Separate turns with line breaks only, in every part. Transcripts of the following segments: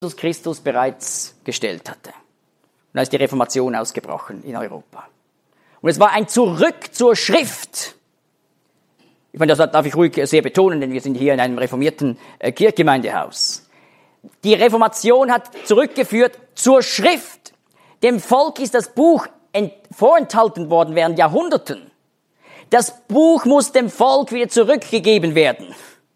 Jesus Christus bereits gestellt hatte. Und da ist die Reformation ausgebrochen in Europa. Und es war ein Zurück zur Schrift. Ich meine, das darf ich ruhig sehr betonen, denn wir sind hier in einem reformierten Kirchgemeindehaus. Die Reformation hat zurückgeführt zur Schrift. Dem Volk ist das Buch vorenthalten worden während Jahrhunderten. Das Buch muss dem Volk wieder zurückgegeben werden.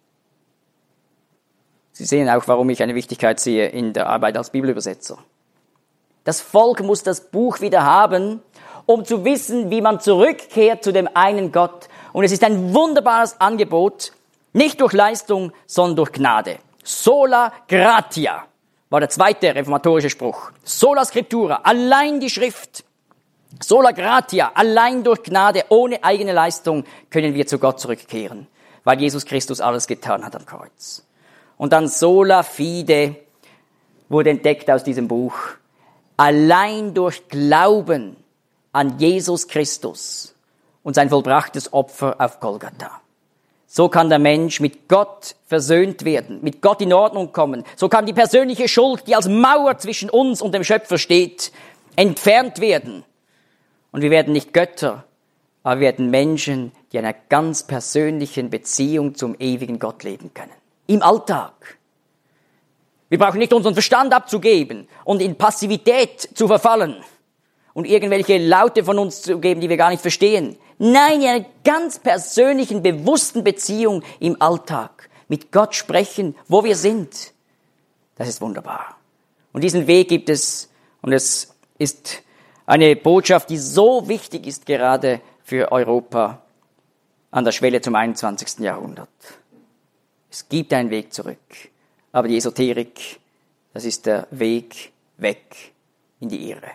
Sie sehen auch, warum ich eine Wichtigkeit sehe in der Arbeit als Bibelübersetzer. Das Volk muss das Buch wieder haben, um zu wissen, wie man zurückkehrt zu dem einen Gott. Und es ist ein wunderbares Angebot, nicht durch Leistung, sondern durch Gnade. Sola gratia war der zweite reformatorische Spruch. Sola scriptura, allein die Schrift. Sola gratia, allein durch Gnade, ohne eigene Leistung können wir zu Gott zurückkehren, weil Jesus Christus alles getan hat am Kreuz. Und dann sola fide wurde entdeckt aus diesem Buch. Allein durch Glauben an Jesus Christus und sein vollbrachtes Opfer auf Golgatha. So kann der Mensch mit Gott versöhnt werden, mit Gott in Ordnung kommen. So kann die persönliche Schuld, die als Mauer zwischen uns und dem Schöpfer steht, entfernt werden. Und wir werden nicht Götter, aber wir werden Menschen, die in einer ganz persönlichen Beziehung zum ewigen Gott leben können. Im Alltag. Wir brauchen nicht unseren Verstand abzugeben und in Passivität zu verfallen und irgendwelche Laute von uns zu geben, die wir gar nicht verstehen. Nein, in einer ganz persönlichen, bewussten Beziehung im Alltag. Mit Gott sprechen, wo wir sind. Das ist wunderbar. Und diesen Weg gibt es, und es ist eine Botschaft, die so wichtig ist gerade für Europa an der Schwelle zum 21. Jahrhundert. Es gibt einen Weg zurück, aber die Esoterik, das ist der Weg weg in die Irre.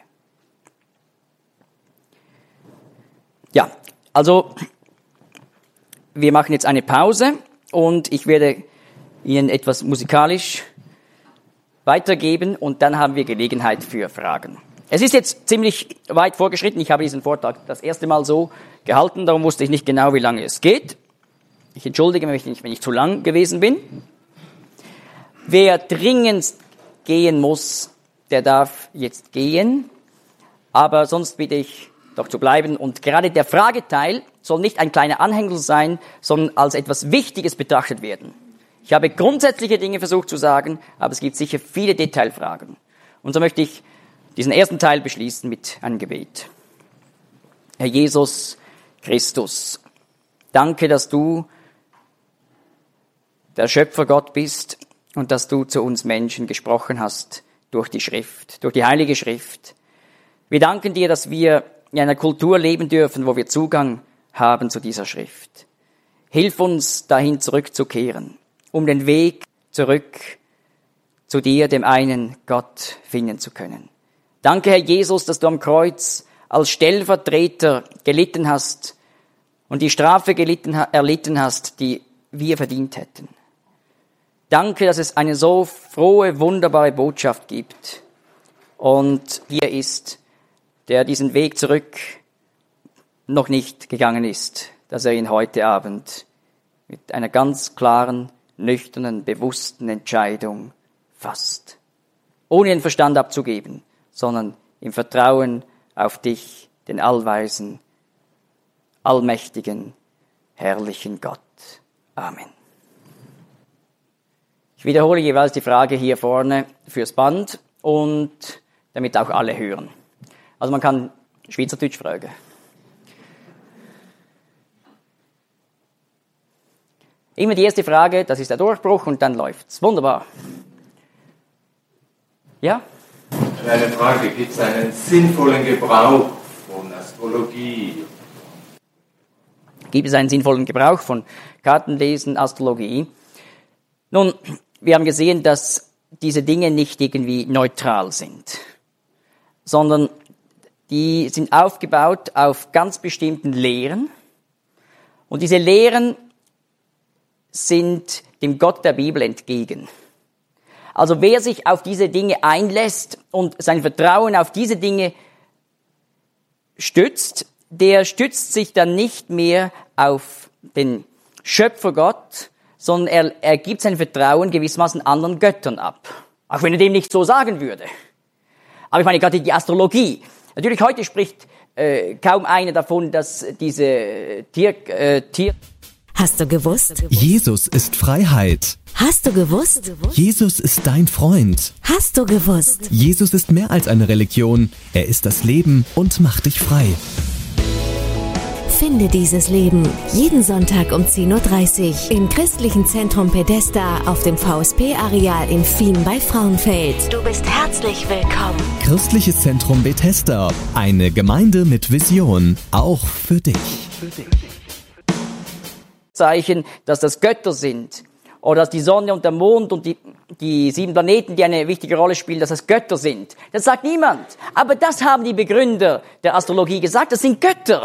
Ja, also wir machen jetzt eine Pause und ich werde Ihnen etwas musikalisch weitergeben und dann haben wir Gelegenheit für Fragen. Es ist jetzt ziemlich weit vorgeschritten. Ich habe diesen Vortrag das erste Mal so gehalten, darum wusste ich nicht genau, wie lange es geht. Ich entschuldige mich, wenn ich zu lang gewesen bin. Wer dringend gehen muss, der darf jetzt gehen. Aber sonst bitte ich doch zu bleiben. Und gerade der Frageteil soll nicht ein kleiner Anhängsel sein, sondern als etwas Wichtiges betrachtet werden. Ich habe grundsätzliche Dinge versucht zu sagen, aber es gibt sicher viele Detailfragen. Und so möchte ich diesen ersten Teil beschließen mit einem Gebet. Herr Jesus Christus, danke, dass du der Schöpfergott bist und dass du zu uns Menschen gesprochen hast durch die Schrift, durch die Heilige Schrift. Wir danken dir, dass wir in einer Kultur leben dürfen, wo wir Zugang haben zu dieser Schrift. Hilf uns, dahin zurückzukehren, um den Weg zurück zu dir, dem einen Gott, finden zu können. Danke, Herr Jesus, dass du am Kreuz als Stellvertreter gelitten hast und die Strafe erlitten hast, die wir verdient hätten. Danke, dass es eine so frohe, wunderbare Botschaft gibt und hier ist, der diesen Weg zurück noch nicht gegangen ist, dass er ihn heute Abend mit einer ganz klaren, nüchternen, bewussten Entscheidung fasst. Ohne den Verstand abzugeben, sondern im Vertrauen auf dich, den allweisen, allmächtigen, herrlichen Gott. Amen. Ich wiederhole jeweils die Frage hier vorne fürs Band und damit auch alle hören. Also man kann Schweizerdeutsch fragen. Immer die erste Frage, das ist der Durchbruch und dann läuft's. Wunderbar. Ja?
Eine Frage, gibt es einen sinnvollen Gebrauch von Astrologie?
Gibt es einen sinnvollen Gebrauch von Kartenlesen, Astrologie? Nun, wir haben gesehen, dass diese Dinge nicht irgendwie neutral sind, sondern die sind aufgebaut auf ganz bestimmten Lehren. Und diese Lehren sind dem Gott der Bibel entgegen. Also wer sich auf diese Dinge einlässt und sein Vertrauen auf diese Dinge stützt, der stützt sich dann nicht mehr auf den Schöpfergott, sondern er gibt sein Vertrauen gewissermaßen anderen Göttern ab. Auch wenn er dem nicht so sagen würde. Aber ich meine gerade die Astrologie. Natürlich heute spricht kaum einer davon, dass diese Tier
Hast du gewusst?
Jesus ist Freiheit.
Hast du gewusst?
Jesus ist dein Freund.
Hast du gewusst?
Jesus ist mehr als eine Religion. Er ist das Leben und macht dich frei.
Finde dieses Leben jeden Sonntag um 10.30 Uhr im Christlichen Zentrum Pedesta auf dem VSP-Areal in Fien bei Frauenfeld. Du bist herzlich willkommen.
Christliches Zentrum Bethesda. Eine Gemeinde mit Vision. Auch für dich.
Zeichen, dass das Götter sind. Oder dass die Sonne und der Mond und die 7 Planeten, die eine wichtige Rolle spielen, dass das Götter sind. Das sagt niemand. Aber das haben die Begründer der Astrologie gesagt, das sind Götter.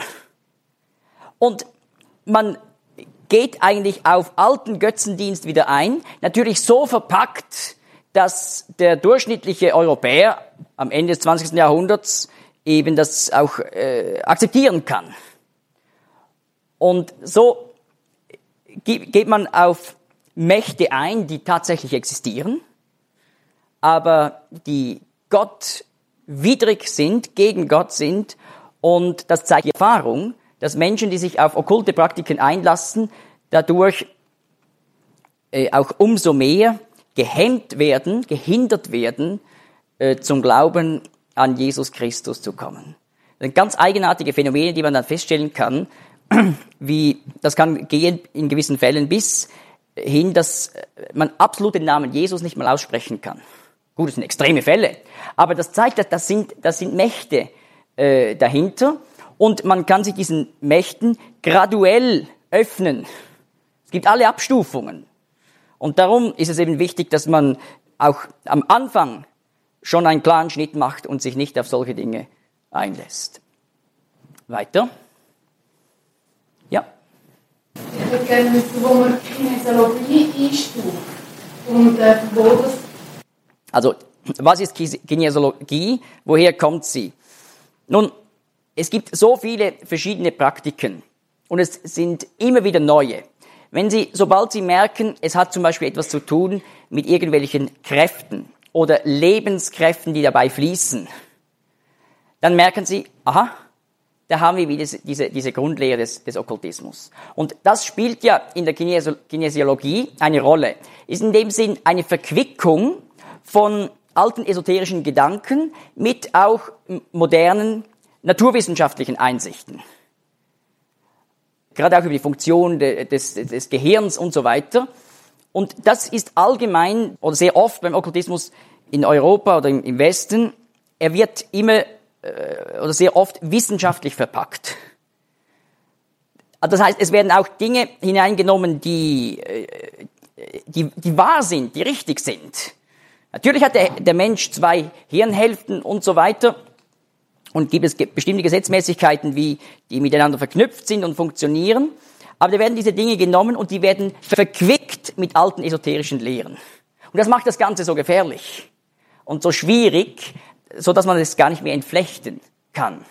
Und man geht eigentlich auf alten Götzendienst wieder ein, natürlich so verpackt, dass der durchschnittliche Europäer am Ende des 20. Jahrhunderts eben das auch akzeptieren kann. Und so geht man auf Mächte ein, die tatsächlich existieren, aber die gottwidrig sind, gegen Gott sind, und das zeigt die Erfahrung, dass Menschen, die sich auf okkulte Praktiken einlassen, dadurch auch umso mehr gehindert werden, zum Glauben an Jesus Christus zu kommen. Das sind ganz eigenartige Phänomene, die man dann feststellen kann, wie das kann gehen in gewissen Fällen bis hin, dass man absolut den Namen Jesus nicht mal aussprechen kann. Gut, das sind extreme Fälle, aber das zeigt, dass das sind Mächte dahinter. Und man kann sich diesen Mächten graduell öffnen. Es gibt alle Abstufungen. Und darum ist es eben wichtig, dass man auch am Anfang schon einen klaren Schnitt macht und sich nicht auf solche Dinge einlässt. Weiter. Ja.
Ich würde gerne wissen, wo man Kinesiologie einstuft und wo das...
Also, was ist Kinesiologie? Woher kommt sie? Nun, es gibt so viele verschiedene Praktiken und es sind immer wieder neue. Sobald Sie merken, es hat zum Beispiel etwas zu tun mit irgendwelchen Kräften oder Lebenskräften, die dabei fließen, dann merken Sie, aha, da haben wir wieder diese Grundlehre des Okkultismus. Und das spielt ja in der Kinesiologie eine Rolle. Ist in dem Sinn eine Verquickung von alten esoterischen Gedanken mit auch modernen naturwissenschaftlichen Einsichten. Gerade auch über die Funktion des Gehirns und so weiter. Und das ist allgemein oder sehr oft beim Okkultismus in Europa oder im Westen, er wird immer oder sehr oft wissenschaftlich verpackt. Das heißt, es werden auch Dinge hineingenommen, die wahr sind, die richtig sind. Natürlich hat der Mensch 2 Hirnhälften und so weiter. Und gibt es bestimmte Gesetzmäßigkeiten, die miteinander verknüpft sind und funktionieren. Aber da werden diese Dinge genommen und die werden verquickt mit alten esoterischen Lehren. Und das macht das Ganze so gefährlich und so schwierig, so dass man es gar nicht mehr entflechten kann.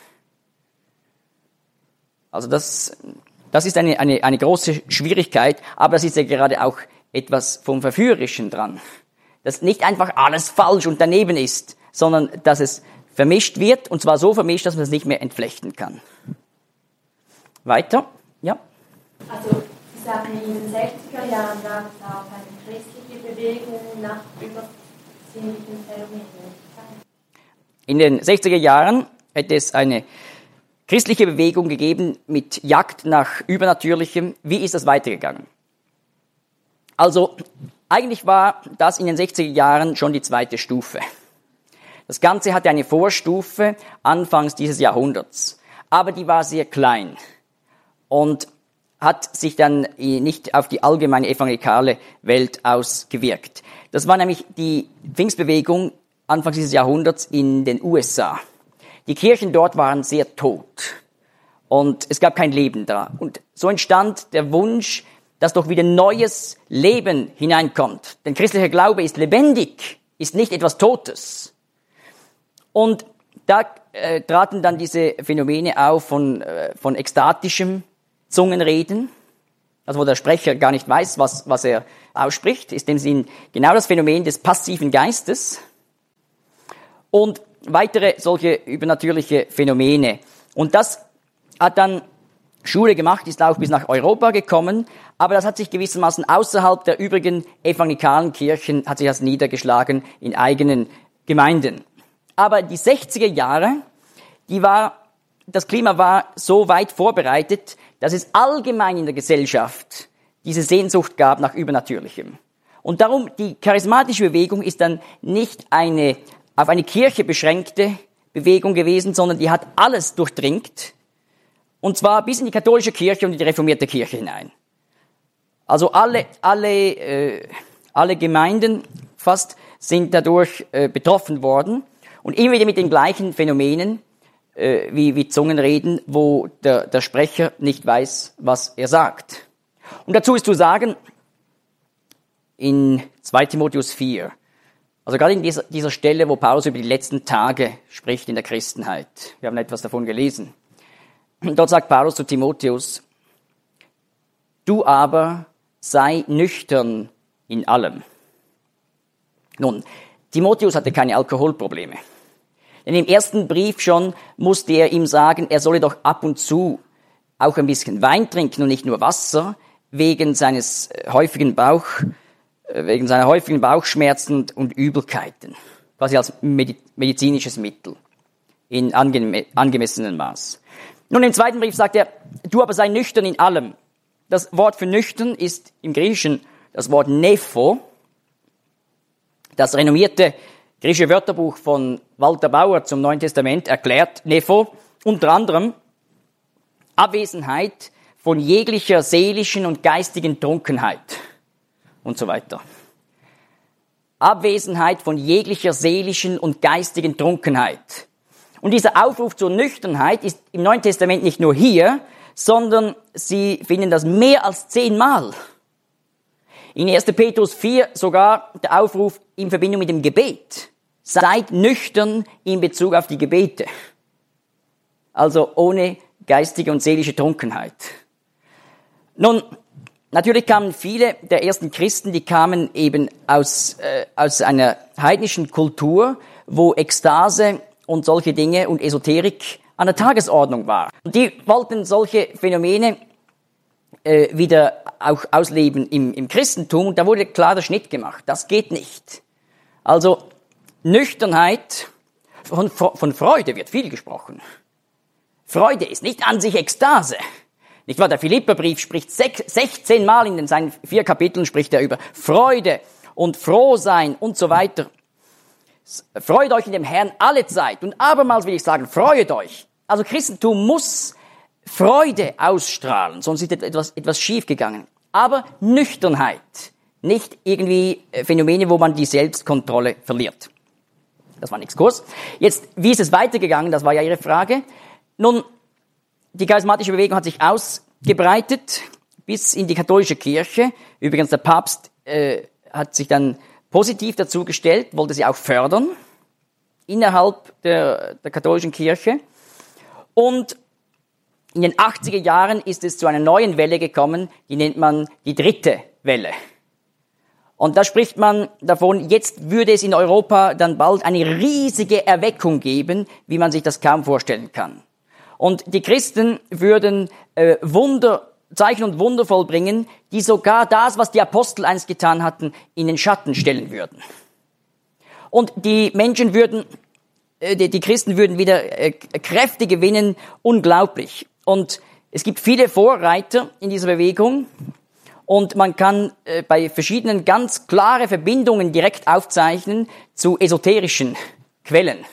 Also das ist eine große Schwierigkeit, aber das ist ja gerade auch etwas vom Verführerischen dran. Dass nicht einfach alles falsch und daneben ist, sondern dass es vermischt wird, und zwar so vermischt, dass man es nicht mehr entflechten kann. Weiter? Ja?
Also, Sie sagen, in den 60er Jahren gab es auch eine christliche Bewegung nach übersinnlichen Phänomenen.
In den 60er Jahren hätte es eine christliche Bewegung gegeben mit Jagd nach Übernatürlichem. Wie ist das weitergegangen? Also, eigentlich war das in den 60er Jahren schon die 2. Stufe. Das Ganze hatte eine Vorstufe anfangs dieses Jahrhunderts, aber die war sehr klein und hat sich dann nicht auf die allgemeine evangelikale Welt ausgewirkt. Das war nämlich die Pfingstbewegung anfangs dieses Jahrhunderts in den USA. Die Kirchen dort waren sehr tot und es gab kein Leben da. Und so entstand der Wunsch, dass doch wieder neues Leben hineinkommt. Denn christlicher Glaube ist lebendig, ist nicht etwas Totes. Und da traten dann diese Phänomene auf von ekstatischem Zungenreden also wo der Sprecher gar nicht weiß, was er ausspricht, ist in dem Sinn genau das Phänomen des passiven Geistes und weitere solche übernatürliche Phänomene. Und das hat dann Schule gemacht, ist auch bis nach Europa gekommen, aber das hat sich gewissermaßen außerhalb der übrigen evangelikalen Kirchen, hat sich das niedergeschlagen in eigenen Gemeinden. Aber die 60er Jahre, das Klima war so weit vorbereitet, dass es allgemein in der Gesellschaft diese Sehnsucht gab nach Übernatürlichem. Und darum, die charismatische Bewegung ist dann nicht auf eine Kirche beschränkte Bewegung gewesen, sondern die hat alles durchdringt, und zwar bis in die katholische Kirche und in die reformierte Kirche hinein. Also alle Gemeinden fast sind dadurch betroffen worden und immer wieder mit den gleichen Phänomenen, wie Zungenreden, wo der Sprecher nicht weiß, was er sagt. Und dazu ist zu sagen, in 2 Timotheus 4, also gerade in dieser Stelle, wo Paulus über die letzten Tage spricht in der Christenheit, wir haben etwas davon gelesen, und dort sagt Paulus zu Timotheus, du aber sei nüchtern in allem. Nun, Timotheus hatte keine Alkoholprobleme. Denn im ersten Brief schon musste er ihm sagen, er solle doch ab und zu auch ein bisschen Wein trinken und nicht nur Wasser, wegen seiner häufigen Bauchschmerzen und Übelkeiten, quasi als medizinisches Mittel in angemessenem Maß. Nun, im zweiten Brief sagt er, du aber sei nüchtern in allem. Das Wort für nüchtern ist im Griechischen das Wort nepho. Das renommierte griechische Wörterbuch von Walter Bauer zum Neuen Testament erklärt nepho unter anderem Abwesenheit von jeglicher seelischen und geistigen Trunkenheit und so weiter. Abwesenheit von jeglicher seelischen und geistigen Trunkenheit. Und dieser Aufruf zur Nüchternheit ist im Neuen Testament nicht nur hier, sondern Sie finden das mehr als 10 Mal. In 1. Petrus 4 sogar der Aufruf in Verbindung mit dem Gebet. Seid nüchtern in Bezug auf die Gebete. Also ohne geistige und seelische Trunkenheit. Nun, natürlich kamen viele der ersten Christen, die kamen eben aus einer heidnischen Kultur, wo Ekstase und solche Dinge und Esoterik an der Tagesordnung war. Und die wollten solche Phänomene wieder auch ausleben im Christentum. Und da wurde klar der Schnitt gemacht. Das geht nicht. Also Nüchternheit, von Freude wird viel gesprochen. Freude ist nicht an sich Ekstase. Nicht wahr? Der Philipperbrief spricht 16 Mal in seinen 4 Kapiteln spricht er über Freude und Frohsein und so weiter. Freut euch in dem Herrn alle Zeit. Und abermals will ich sagen, freut euch. Also Christentum muss Freude ausstrahlen, sonst ist etwas schief gegangen. Aber Nüchternheit, nicht irgendwie Phänomene, wo man die Selbstkontrolle verliert. Das war ein Exkurs. Jetzt, wie ist es weitergegangen? Das war ja Ihre Frage. Nun, die charismatische Bewegung hat sich ausgebreitet bis in die katholische Kirche. Übrigens, der Papst hat sich dann positiv dazu gestellt, wollte sie auch fördern innerhalb der katholischen Kirche. Und in den 80er Jahren ist es zu einer neuen Welle gekommen, die nennt man die 3. Welle. Und da spricht man davon, jetzt würde es in Europa dann bald eine riesige Erweckung geben, wie man sich das kaum vorstellen kann. Und die Christen würden Zeichen und Wunder vollbringen, die sogar das, was die Apostel einst getan hatten, in den Schatten stellen würden. Und die Menschen die Christen würden wieder Kräfte gewinnen, unglaublich. Und es gibt viele Vorreiter in dieser Bewegung. Und man kann bei verschiedenen ganz klare Verbindungen direkt aufzeichnen zu esoterischen Quellen.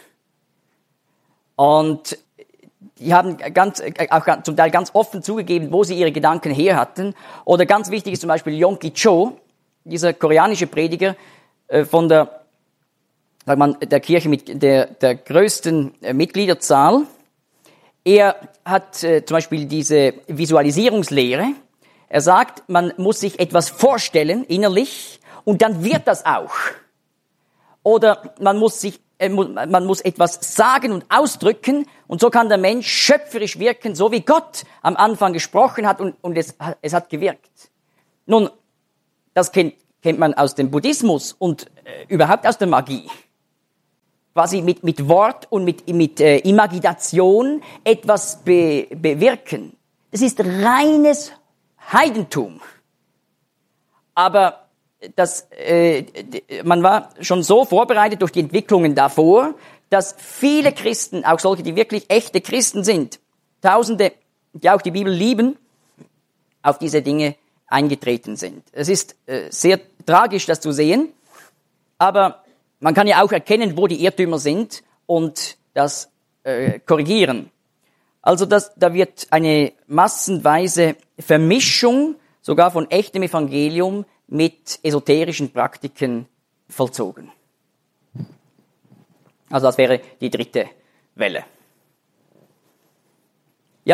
Und die haben auch zum Teil ganz offen zugegeben, wo sie ihre Gedanken her hatten. Oder ganz wichtig ist zum Beispiel Yonggi Cho, dieser koreanische Prediger von der Kirche mit der größten Mitgliederzahl. Er hat zum Beispiel diese Visualisierungslehre. Er sagt, man muss sich etwas vorstellen innerlich und dann wird das auch. Oder man muss sich man muss etwas sagen und ausdrücken und so kann der Mensch schöpferisch wirken, so wie Gott am Anfang gesprochen hat und es hat gewirkt. Nun, das kennt man aus dem Buddhismus und überhaupt aus der Magie. Quasi mit Wort und mit Imagination etwas bewirken. Das ist reines Heidentum. Aber man war schon so vorbereitet durch die Entwicklungen davor, dass viele Christen, auch solche, die wirklich echte Christen sind, Tausende, die auch die Bibel lieben, auf diese Dinge eingetreten sind. Es ist sehr tragisch, das zu sehen, aber man kann ja auch erkennen, wo die Irrtümer sind und das korrigieren. Also da wird eine massenweise Vermischung sogar von echtem Evangelium mit esoterischen Praktiken vollzogen. Also das wäre die dritte Welle. Ja.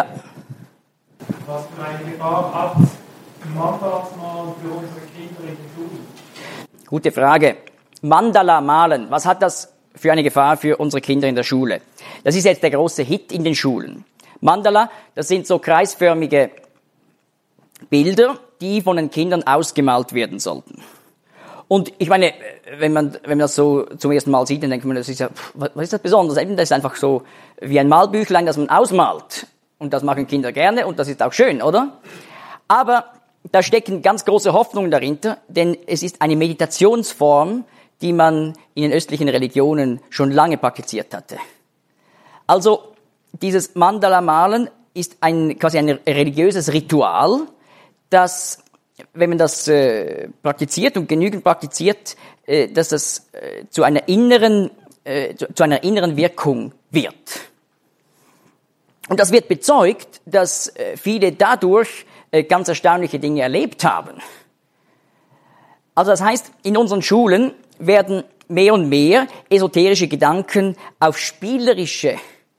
Was für eine Gefahr hat Mandalas malen für unsere Kinder in den Schulen?
Gute Frage. Mandala malen, was hat das für eine Gefahr für unsere Kinder in der Schule? Das ist jetzt der große Hit in den Schulen. Mandala, das sind so kreisförmige Bilder, die von den Kindern ausgemalt werden sollten. Und ich meine, wenn man das so zum ersten Mal sieht, dann denkt man, das ist ja, was ist das Besonderes? Das ist einfach so wie ein Malbüchlein, das man ausmalt. Und das machen Kinder gerne und das ist auch schön, oder? Aber da stecken ganz große Hoffnungen dahinter, denn es ist eine Meditationsform, die man in den östlichen Religionen schon lange praktiziert hatte. Also dieses Mandala-Malen ist quasi ein religiöses Ritual, das, wenn man das praktiziert und genügend praktiziert, dass das zu einer inneren Wirkung wird. Und das wird bezeugt, dass viele dadurch ganz erstaunliche Dinge erlebt haben. Also das heißt, in unseren Schulen werden mehr und mehr esoterische Gedanken auf spielerische,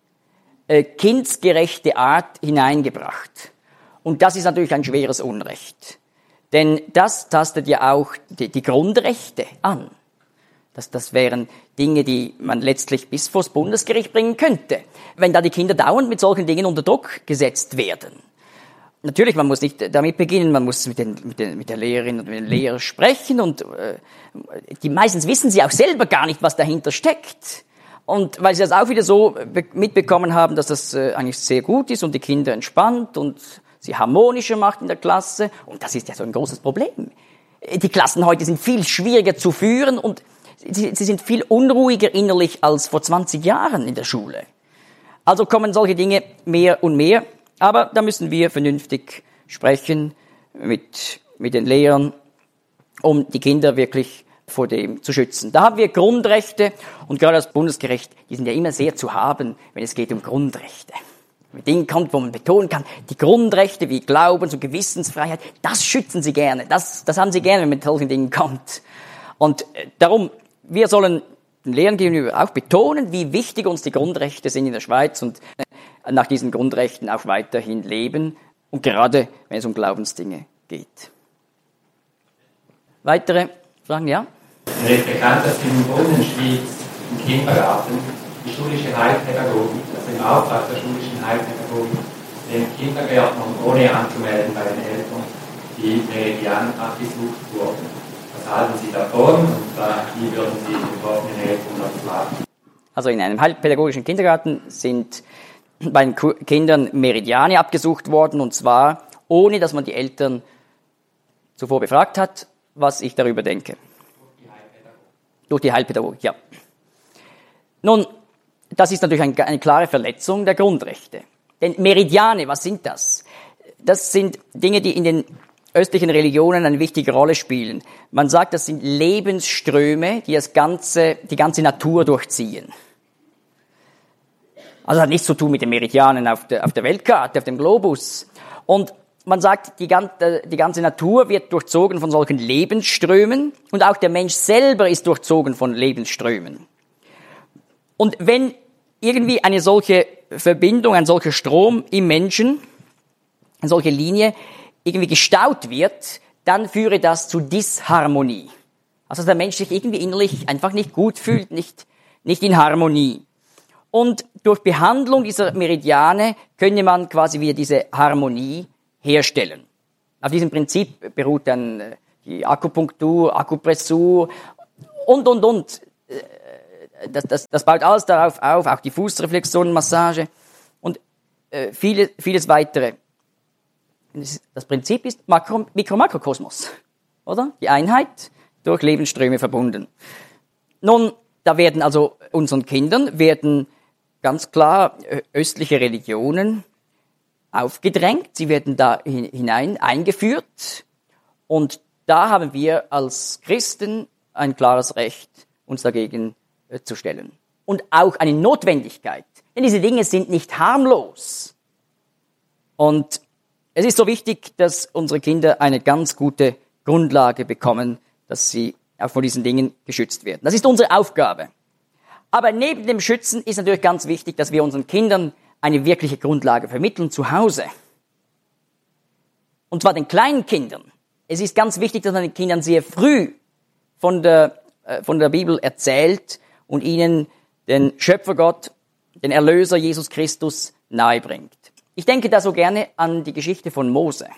kindsgerechte Art hineingebracht. Und das ist natürlich ein schweres Unrecht. Denn das tastet ja auch die Grundrechte an. Das wären Dinge, die man letztlich bis vors Bundesgericht bringen könnte, wenn da die Kinder dauernd mit solchen Dingen unter Druck gesetzt werden. Natürlich, man muss nicht damit beginnen, man muss mit der Lehrerin und mit dem Lehrer sprechen und die meistens wissen sie auch selber gar nicht, was dahinter steckt. Und weil sie das auch wieder so mitbekommen haben, dass das eigentlich sehr gut ist und die Kinder entspannt und sie harmonischer macht in der Klasse. Und das ist ja so ein großes Problem. Die Klassen heute sind viel schwieriger zu führen und sie sind viel unruhiger innerlich als vor 20 Jahren in der Schule. Also kommen solche Dinge mehr und mehr. Aber da müssen wir vernünftig sprechen mit den Lehrern, um die Kinder wirklich vor dem zu schützen. Da haben wir Grundrechte und gerade das Bundesgericht, die sind ja immer sehr zu haben, wenn es geht um Grundrechte. Mit Dingen kommt, wo man betonen kann, die Grundrechte wie Glaubens- und Gewissensfreiheit, das schützen sie gerne, das haben sie gerne, wenn man mit solchen Dingen kommt. Und darum, wir sollen den Lehrern gegenüber auch betonen, wie wichtig uns die Grundrechte sind in der Schweiz und nach diesen Grundrechten auch weiterhin leben und gerade wenn es um Glaubensdinge geht. Weitere Fragen, ja?
Mir ist bekannt, dass in Brunnenschwyz im Kindergarten die schulische Heilpädagogik, also im Auftrag der schulischen Heilpädagogik, den Kindergärtnern ohne anzumelden bei den Eltern die Meridianen abgesucht wurden. Was halten Sie davon und wie würden Sie den betroffenen Eltern das sagen?
Also in einem heilpädagogischen Kindergarten sind bei den Kindern Meridiane abgesucht worden und zwar ohne, dass man die Eltern zuvor befragt hat, was ich darüber denke. Durch die Heilpädagogik, ja. Nun, das ist natürlich eine klare Verletzung der Grundrechte. Denn Meridiane, was sind das? Das sind Dinge, die in den östlichen Religionen eine wichtige Rolle spielen. Man sagt, das sind Lebensströme, die die ganze Natur durchziehen. Also hat nichts zu tun mit den Meridianen auf der Weltkarte, auf dem Globus. Und man sagt, die ganze Natur wird durchzogen von solchen Lebensströmen und auch der Mensch selber ist durchzogen von Lebensströmen. Und wenn irgendwie eine solche Verbindung, ein solcher Strom im Menschen, eine solche Linie irgendwie gestaut wird, dann führe das zu Disharmonie. Also dass der Mensch sich irgendwie innerlich einfach nicht gut fühlt, nicht nicht in Harmonie. Und durch Behandlung dieser Meridiane könne man quasi wieder diese Harmonie herstellen. Auf diesem Prinzip beruht dann die Akupunktur, Akupressur und. Das baut alles darauf auf, auch die Fußreflexionenmassage und vieles weitere. Das Prinzip ist Mikro-Makrokosmos, oder? Die Einheit durch Lebensströme verbunden. Nun, da werden also unseren Kindern ganz klar östliche Religionen aufgedrängt. Sie werden da hinein eingeführt. Und da haben wir als Christen ein klares Recht, uns dagegen zu stellen. Und auch eine Notwendigkeit. Denn diese Dinge sind nicht harmlos. Und es ist so wichtig, dass unsere Kinder eine ganz gute Grundlage bekommen, dass sie auch vor diesen Dingen geschützt werden. Das ist unsere Aufgabe. Aber neben dem Schützen ist natürlich ganz wichtig, dass wir unseren Kindern eine wirkliche Grundlage vermitteln zu Hause. Und zwar den kleinen Kindern. Es ist ganz wichtig, dass man den Kindern sehr früh von der Bibel erzählt und ihnen den Schöpfergott, den Erlöser Jesus Christus nahebringt. Ich denke da so gerne an die Geschichte von Mose.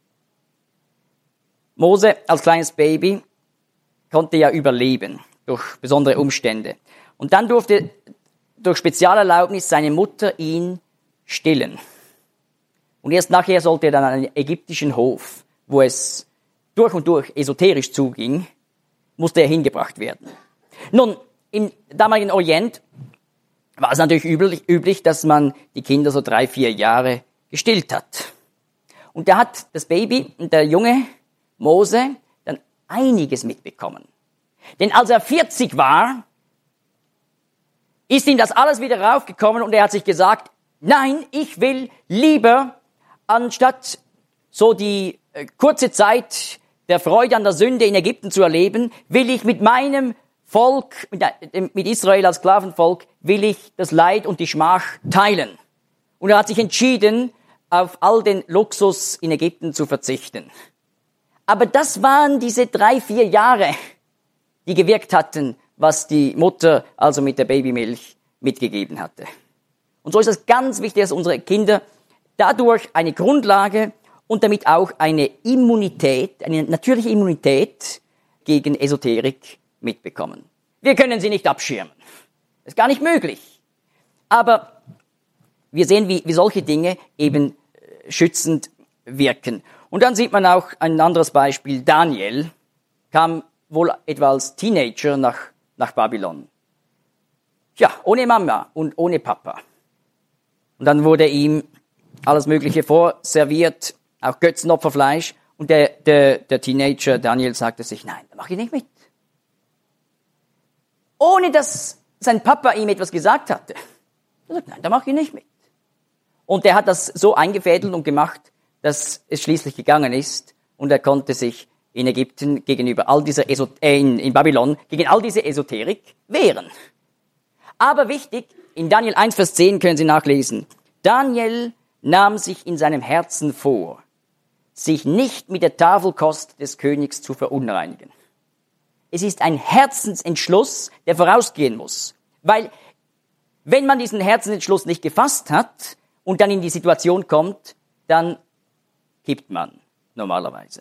Mose als kleines Baby konnte ja überleben durch besondere Umstände. Und dann durfte durch Spezialerlaubnis seine Mutter ihn stillen. Und erst nachher sollte er dann an einen ägyptischen Hof, wo es durch und durch esoterisch zuging, musste er hingebracht werden. Nun, im damaligen Orient war es natürlich üblich, dass man die Kinder so 3-4 Jahre gestillt hat. Und da hat das Baby, der junge Mose, dann einiges mitbekommen. Denn als er 40 war, ist ihm das alles wieder raufgekommen und er hat sich gesagt, nein, ich will lieber, anstatt so die kurze Zeit der Freude an der Sünde in Ägypten zu erleben, will ich mit meinem Volk, mit Israel als Sklavenvolk, will ich das Leid und die Schmach teilen. Und er hat sich entschieden, auf all den Luxus in Ägypten zu verzichten. Aber das waren diese 3-4 Jahre, die gewirkt hatten, was die Mutter also mit der Babymilch mitgegeben hatte. Und so ist es ganz wichtig, dass unsere Kinder dadurch eine Grundlage und damit auch eine Immunität, eine natürliche Immunität gegen Esoterik mitbekommen. Wir können sie nicht abschirmen. Das ist gar nicht möglich. Aber wir sehen, wie solche Dinge eben schützend wirken. Und dann sieht man auch ein anderes Beispiel. Daniel kam wohl etwa als Teenager nach Babylon. Tja, ohne Mama und ohne Papa. Und dann wurde ihm alles Mögliche vorserviert, auch Götzenopferfleisch. Und der Teenager Daniel sagte sich, nein, da mache ich nicht mit. Ohne dass sein Papa ihm etwas gesagt hatte. Er sagt, nein, da mache ich nicht mit. Und er hat das so eingefädelt und gemacht, dass es schließlich gegangen ist und er konnte sich in Ägypten gegenüber all dieser in Babylon gegen all diese Esoterik wehren. Aber wichtig, in Daniel 1, Vers 10 können Sie nachlesen. Daniel nahm sich in seinem Herzen vor, sich nicht mit der Tafelkost des Königs zu verunreinigen. Es ist ein Herzensentschluss, der vorausgehen muss. Weil, wenn man diesen Herzensentschluss nicht gefasst hat und dann in die Situation kommt, dann kippt man normalerweise.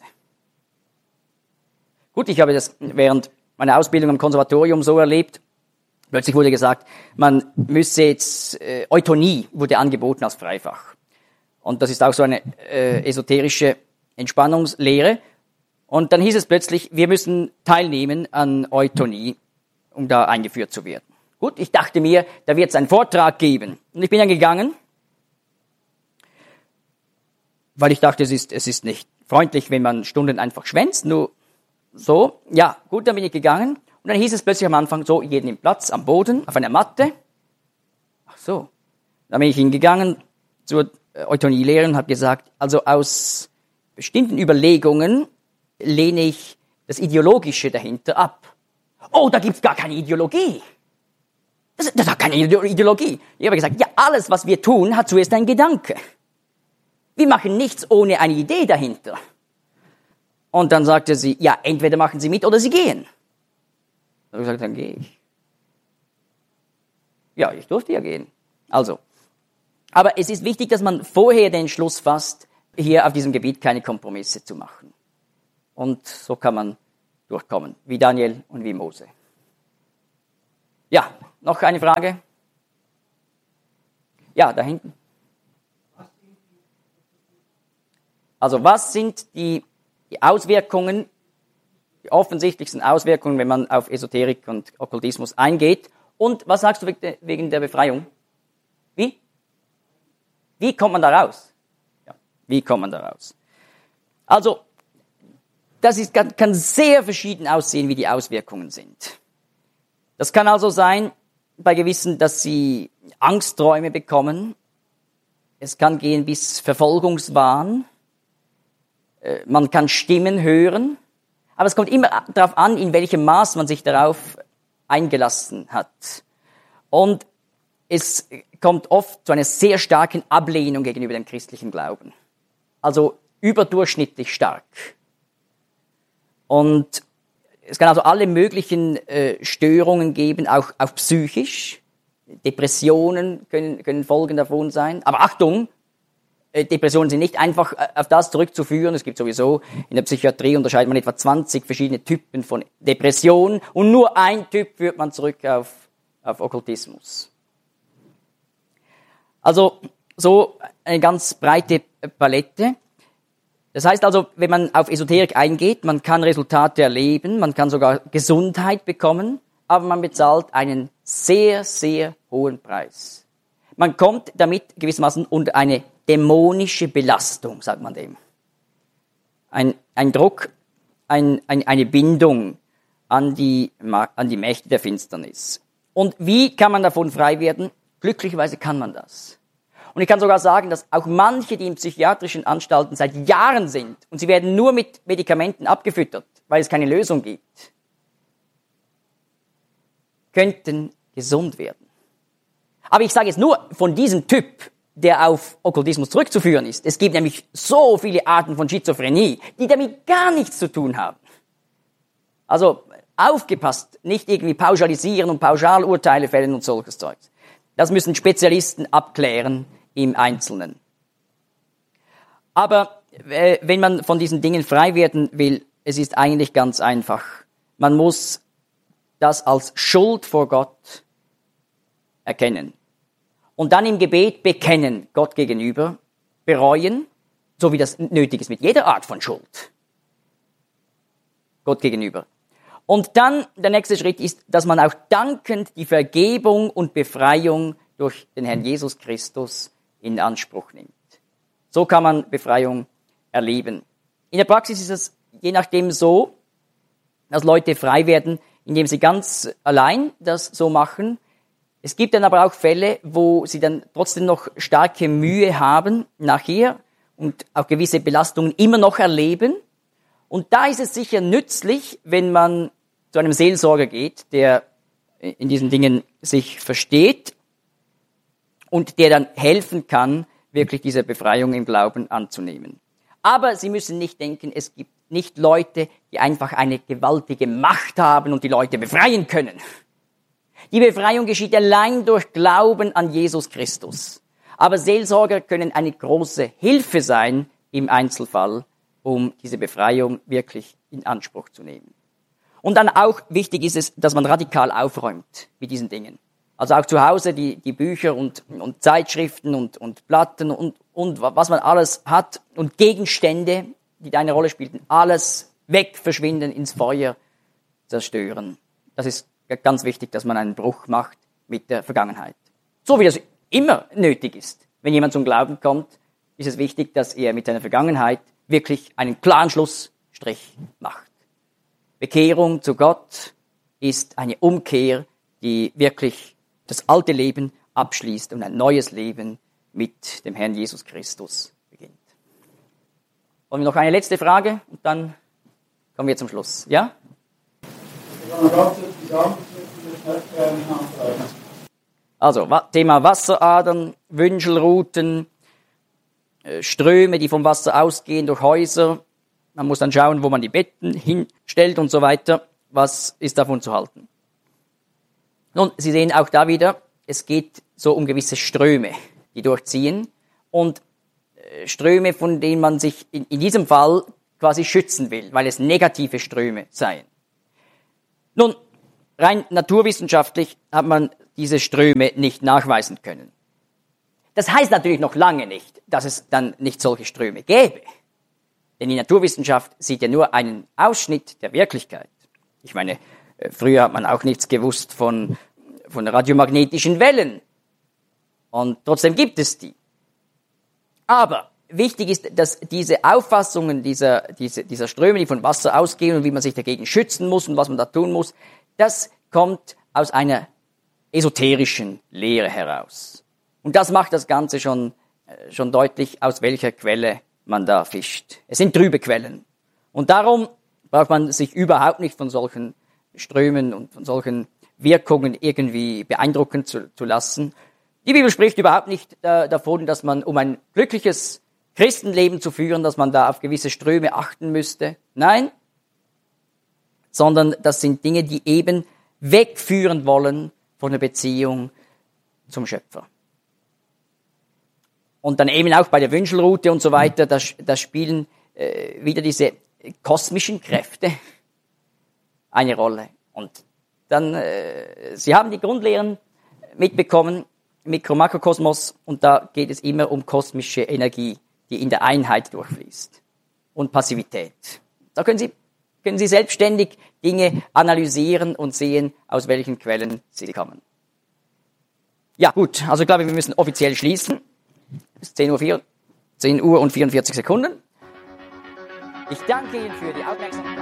Gut, ich habe das während meiner Ausbildung am Konservatorium so erlebt. Plötzlich wurde gesagt, man müsse jetzt, Eutonie wurde angeboten als Freifach. Und das ist auch so eine esoterische Entspannungslehre. Und dann hieß es plötzlich, wir müssen teilnehmen an Eutonie, um da eingeführt zu werden. Gut, ich dachte mir, da wird es einen Vortrag geben. Und ich bin dann gegangen, weil ich dachte, es ist nicht freundlich, wenn man Stunden einfach schwänzt, nur so. Ja, gut, dann bin ich gegangen. Und dann hieß es plötzlich am Anfang so, jeden nimmt Platz am Boden, auf einer Matte. Ach so. Dann bin ich hingegangen zur Eutonie-Lehre und habe gesagt, also aus bestimmten Überlegungen lehne ich das Ideologische dahinter ab. Oh, da gibt's gar keine Ideologie. Das hat keine Ideologie. Ich habe gesagt, ja, alles, was wir tun, hat zuerst einen Gedanke. Wir machen nichts ohne eine Idee dahinter. Und dann sagte sie, ja, entweder machen Sie mit oder Sie gehen. Da habe ich gesagt, dann gehe ich. Ja, ich durfte ja gehen. Also, aber es ist wichtig, dass man vorher den Entschluss fasst, hier auf diesem Gebiet keine Kompromisse zu machen. Und so kann man durchkommen, wie Daniel und wie Mose. Ja, noch eine Frage? Ja, da hinten. Also, was sind die Auswirkungen, die offensichtlichsten Auswirkungen, wenn man auf Esoterik und Okkultismus eingeht? Und was sagst du wegen der Befreiung? Wie? Wie kommt man da raus? Ja, wie kommt man da raus? Also, kann sehr verschieden aussehen, wie die Auswirkungen sind. Das kann also sein, bei Gewissen, dass sie Angstträume bekommen. Es kann gehen bis Verfolgungswahn. Man kann Stimmen hören. Aber es kommt immer darauf an, in welchem Maß man sich darauf eingelassen hat. Und es kommt oft zu einer sehr starken Ablehnung gegenüber dem christlichen Glauben. Also überdurchschnittlich stark. Und es kann also alle möglichen Störungen geben, auch psychisch. Depressionen können Folgen davon sein. Aber Achtung, Depressionen sind nicht einfach auf das zurückzuführen. Es gibt sowieso in der Psychiatrie unterscheidet man etwa 20 verschiedene Typen von Depressionen und nur ein Typ führt man zurück auf Okkultismus. Also so eine ganz breite Palette. Das heißt also, wenn man auf Esoterik eingeht, man kann Resultate erleben, man kann sogar Gesundheit bekommen, aber man bezahlt einen sehr, sehr hohen Preis. Man kommt damit gewissermaßen unter eine dämonische Belastung, sagt man dem. Ein Druck, eine Bindung an die Mächte der Finsternis. Und wie kann man davon frei werden? Glücklicherweise kann man das. Und ich kann sogar sagen, dass auch manche, die in psychiatrischen Anstalten seit Jahren sind, und sie werden nur mit Medikamenten abgefüttert, weil es keine Lösung gibt, könnten gesund werden. Aber ich sage jetzt nur von diesem Typ, der auf Okkultismus zurückzuführen ist. Es gibt nämlich so viele Arten von Schizophrenie, die damit gar nichts zu tun haben. Also aufgepasst, nicht irgendwie pauschalisieren und Pauschalurteile fällen und solches Zeugs. Das müssen Spezialisten abklären im Einzelnen. Aber wenn man von diesen Dingen frei werden will, es ist eigentlich ganz einfach. Man muss das als Schuld vor Gott erkennen. Und dann im Gebet bekennen, Gott gegenüber, bereuen, so wie das nötig ist mit jeder Art von Schuld. Gott gegenüber. Und dann der nächste Schritt ist, dass man auch dankend die Vergebung und Befreiung durch den Herrn Jesus Christus in Anspruch nimmt. So kann man Befreiung erleben. In der Praxis ist es je nachdem so, dass Leute frei werden, indem sie ganz allein das so machen. Es gibt dann aber auch Fälle, wo sie dann trotzdem noch starke Mühe haben nachher und auch gewisse Belastungen immer noch erleben. Und da ist es sicher nützlich, wenn man zu einem Seelsorger geht, der in diesen Dingen sich versteht und der dann helfen kann, wirklich diese Befreiung im Glauben anzunehmen. Aber Sie müssen nicht denken, es gibt nicht Leute, die einfach eine gewaltige Macht haben und die Leute befreien können. Die Befreiung geschieht allein durch Glauben an Jesus Christus. Aber Seelsorger können eine große Hilfe sein im Einzelfall, um diese Befreiung wirklich in Anspruch zu nehmen. Und dann auch wichtig ist es, dass man radikal aufräumt mit diesen Dingen. Also auch zu Hause die Bücher und Zeitschriften und Platten und was man alles hat und Gegenstände, die da eine Rolle spielten, alles weg, verschwinden, ins Feuer zerstören. Das ist ganz wichtig, dass man einen Bruch macht mit der Vergangenheit. So wie das immer nötig ist. Wenn jemand zum Glauben kommt, ist es wichtig, dass er mit seiner Vergangenheit wirklich einen klaren Schlussstrich macht. Bekehrung zu Gott ist eine Umkehr, die wirklich das alte Leben abschließt und ein neues Leben mit dem Herrn Jesus Christus beginnt. Wollen wir noch eine letzte Frage und dann kommen wir zum Schluss. Ja? Also, Thema Wasseradern, Wünschelrouten, Ströme, die vom Wasser ausgehen durch Häuser. Man muss dann schauen, wo man die Betten hinstellt und so weiter. Was ist davon zu halten? Nun, Sie sehen auch da wieder, es geht so um gewisse Ströme, die durchziehen und Ströme, von denen man sich in diesem Fall quasi schützen will, weil es negative Ströme seien. Nun, rein naturwissenschaftlich hat man diese Ströme nicht nachweisen können. Das heißt natürlich noch lange nicht, dass es dann nicht solche Ströme gäbe. Denn die Naturwissenschaft sieht ja nur einen Ausschnitt der Wirklichkeit. Ich meine, früher hat man auch nichts gewusst von radiomagnetischen Wellen. Und trotzdem gibt es die. Aber wichtig ist, dass diese Auffassungen dieser Ströme, die von Wasser ausgehen und wie man sich dagegen schützen muss und was man da tun muss, das kommt aus einer esoterischen Lehre heraus. Und das macht das Ganze schon deutlich, aus welcher Quelle man da fischt. Es sind trübe Quellen. Und darum braucht man sich überhaupt nicht von solchen Strömen und von solchen Wirkungen irgendwie beeindrucken zu lassen. Die Bibel spricht überhaupt nicht davon, dass man, um ein glückliches Christenleben zu führen, dass man da auf gewisse Ströme achten müsste. Nein, sondern das sind Dinge, die eben wegführen wollen von der Beziehung zum Schöpfer. Und dann eben auch bei der Wünschelrute und so weiter, da spielen wieder diese kosmischen Kräfte eine Rolle. Und dann, Sie haben die Grundlehren mitbekommen, Mikro-Makrokosmos, und da geht es immer um kosmische Energie, die in der Einheit durchfließt. Und Passivität. Da können Sie selbstständig Dinge analysieren und sehen, aus welchen Quellen sie kommen. Ja, gut, also ich glaube, wir müssen offiziell schließen. Es ist 10 Uhr und 44 Sekunden. Ich danke Ihnen für die Aufmerksamkeit.